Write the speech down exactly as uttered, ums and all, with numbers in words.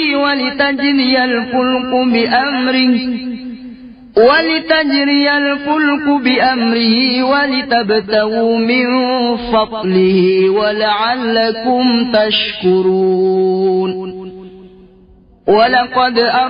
ولتجري الفلك بأمره ولتجري الفلك بأمره ولتبتغوا من فضله ولعلكم تشكرون. ولقد